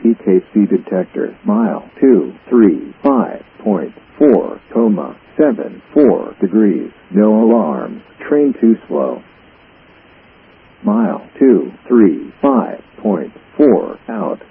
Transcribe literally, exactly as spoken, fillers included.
T K C detector. Mile two three five point four, comma, seven four degrees. No alarms. Train too slow. Mile two three five point four, out.